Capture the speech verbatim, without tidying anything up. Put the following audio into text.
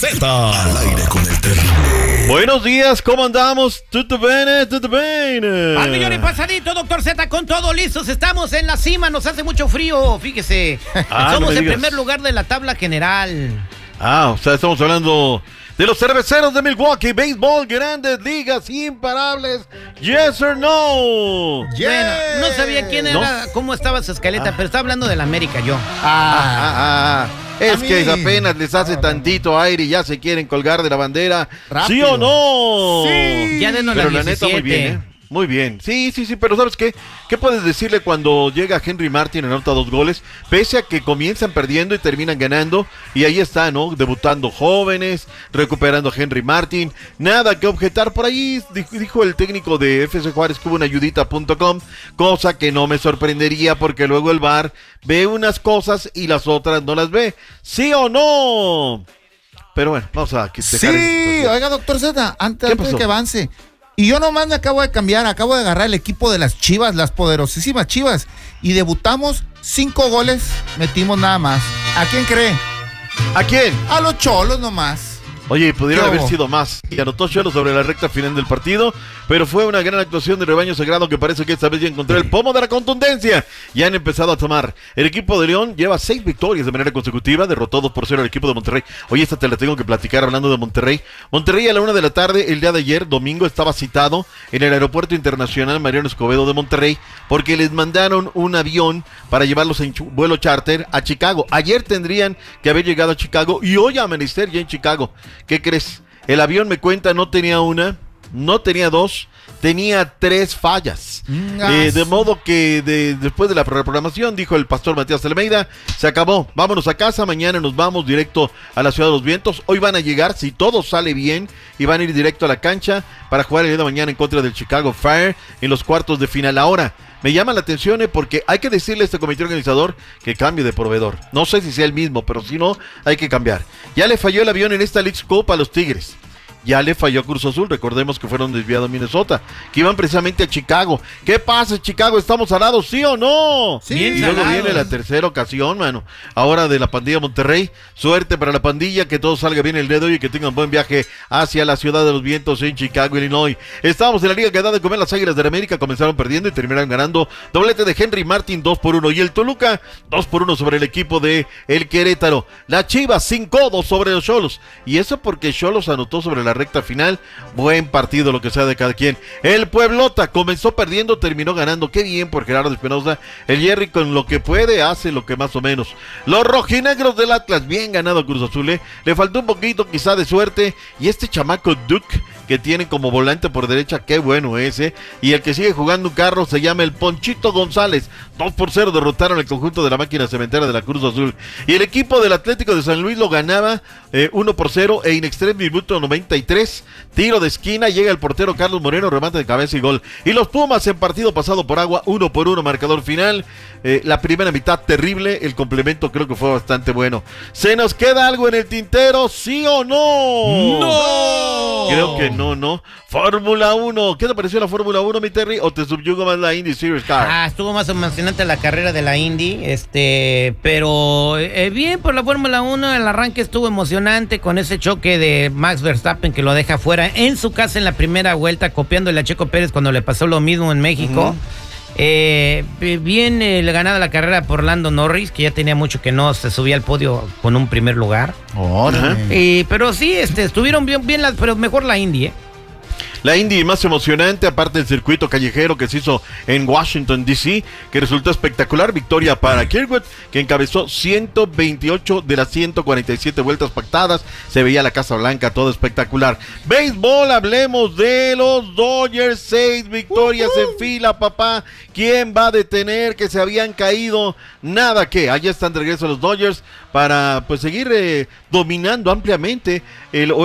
Z. Al aire con el terrible. Buenos días, ¿cómo andamos? ¿Tutto bene? ¿Tutto bene? Al millón y pasadito, doctor Z, con todo listos. Estamos en la cima, nos hace mucho frío, fíjese. Ah, Somos no en digas. primer lugar de la tabla general. Ah, o sea, estamos hablando de los cerveceros de Milwaukee, béisbol, grandes ligas, imparables. Yes or no. Bueno, no sabía quién era, No. cómo estaba su escaleta, Ah. pero está hablando de la América yo. Ah, ah, ah. Es A que mí. apenas les hace tantito aire y ya se quieren colgar de la bandera. ¿Sí Rápido. o no? Sí. Ya denos Pero la la neta, muy bien, diecisiete. ¿eh? Muy bien. Sí, sí, sí, pero ¿sabes qué? ¿Qué puedes decirle cuando llega Henry Martin en anota dos goles? Pese a que comienzan perdiendo y terminan ganando. Y ahí está, ¿no? Debutando jóvenes, recuperando a Henry Martin. Nada que objetar por ahí. Dijo, dijo el técnico de F C Juárez que hubo una ayudita punto com. Cosa que no me sorprendería porque luego el V A R ve unas cosas y las otras no las ve. ¿Sí o no? Pero bueno, vamos a dejar Sí, en- oiga, doctor Z, antes, ¿Qué antes de pasó? que avance. Y yo nomás me acabo de cambiar, acabo de agarrar el equipo de las Chivas, las poderosísimas Chivas. Y debutamos cinco goles, metimos nada más. ¿A quién cree? ¿A quién? A los Cholos nomás. Oye, pudieron ¿Qué haber hubo? sido más. Y anotó Cholo sobre la recta final del partido, pero fue una gran actuación de Rebaño Sagrado que parece que esta vez ya encontró el pomo de la contundencia. Ya han empezado a tomar. El equipo de León lleva seis victorias de manera consecutiva, derrotó dos por cero al equipo de Monterrey. Oye, esta te la tengo que platicar hablando de Monterrey. Monterrey a la una de la tarde, el día de ayer, domingo, estaba citado en el Aeropuerto Internacional Mariano Escobedo de Monterrey porque les mandaron un avión para llevarlos en chu- vuelo charter a Chicago. Ayer tendrían que haber llegado a Chicago y hoy amanecer ya en Chicago. ¿Qué crees? El avión, me cuenta, no tenía una, no tenía dos, tenía tres fallas. Ngas. Eh, de modo que de- después de la reprogramación, dijo el pastor Matías Almeida, se acabó, vámonos a casa, mañana nos vamos directo a la Ciudad de los Vientos. Hoy van a llegar, si todo sale bien, y van a ir directo a la cancha para jugar el día de mañana en contra del Chicago Fire en los cuartos de final. Ahora, me llama la atención eh, porque hay que decirle a este comité organizador que cambie de proveedor. No sé si sea el mismo, pero si no, hay que cambiar. Ya le falló el avión en esta Leagues Cup a los Tigres. Ya le falló a Cruz Azul, recordemos que fueron desviados a Minnesota, que iban precisamente a Chicago. ¿Qué pasa, Chicago? ¿Estamos salados, sí o no? Sí. Y luego salados. viene la tercera ocasión, mano. Ahora de la pandilla Monterrey. Suerte para la pandilla, que todo salga bien el día de hoy y que tengan buen viaje hacia la Ciudad de los Vientos en Chicago, Illinois. Estamos en la liga que da de comer las Águilas de la América. Comenzaron perdiendo y terminaron ganando. Doblete de Henry Martin, dos por uno. Y el Toluca, dos por uno sobre el equipo de el Querétaro. La Chivas, cinco dos sobre los Xolos. Y eso porque Xolos anotó sobre la recta final. Buen partido, lo que sea de cada quien. El Pueblota comenzó perdiendo, terminó ganando. Qué bien por Gerardo Espinosa. El Jerry con lo que puede hace lo que más o menos. Los rojinegros del Atlas, bien ganado Cruz Azul, ¿eh? Le faltó un poquito quizá de suerte. Y este chamaco Duke que tiene como volante por derecha, qué bueno ese. Y el que sigue jugando un carro se llama el Ponchito González. dos por cero derrotaron el conjunto de la máquina cementera de la Cruz Azul. Y el equipo del Atlético de San Luis lo ganaba eh, uno por cero e in extremis minuto noventa y tres. Tiro de esquina, llega el portero Carlos Moreno, remate de cabeza y gol. Y los Pumas en partido pasado por agua, uno por uno, marcador final. Eh, la primera mitad terrible, el complemento creo que fue bastante bueno. ¿Se nos queda algo en el tintero, sí o no? ¡No! Creo que no, no. Fórmula uno, ¿qué te pareció la Fórmula uno, mi Terry? ¿O te subyugo más la Indy Series Car? Ah, estuvo más emocionante la carrera de la Indy, este, pero eh, bien por la Fórmula uno, el arranque estuvo emocionante con ese choque de Max Verstappen que lo deja fuera en su casa en la primera vuelta, copiándole a Checo Pérez cuando le pasó lo mismo en México. Ujú. Eh, bien eh, ganada la carrera por Lando Norris, que ya tenía mucho que no se subía al podio con un primer lugar. Órale. Y, pero sí, este, estuvieron bien, bien las, pero mejor la Indy, ¿eh? La Indy más emocionante, aparte del circuito callejero que se hizo en Washington, D C, que resultó espectacular. Victoria para Kirkwood, que encabezó ciento veintiocho de las ciento cuarenta y siete vueltas pactadas. Se veía la Casa Blanca, todo espectacular. Béisbol, hablemos de los Dodgers. Seis victorias uh-huh. en fila, papá. ¿Quién va a detener que se habían caído? Nada que, allá están de regreso los Dodgers para pues seguir eh, dominando ampliamente el